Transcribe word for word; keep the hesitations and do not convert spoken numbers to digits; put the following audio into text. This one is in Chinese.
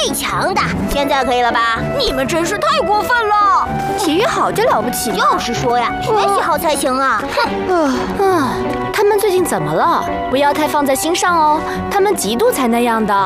强的。现在可以了吧？ 你们真是太过分了！ 体育好就了不起吗？ 就是说呀，学习好才行啊！ 哼，啊，他们最近怎么了？不要太放在心上哦，他们嫉妒才那样的。